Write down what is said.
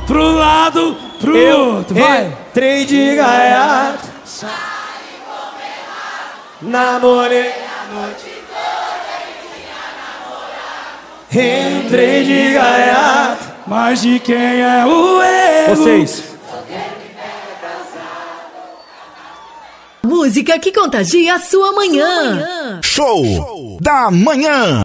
pro lado, pro outro. Vai! Entrei de gaiato, namorei a noite toda. Entrei de gaiato. Mas de quem é o erro? Vocês. Música que contagia a sua manhã. Show da Manhã.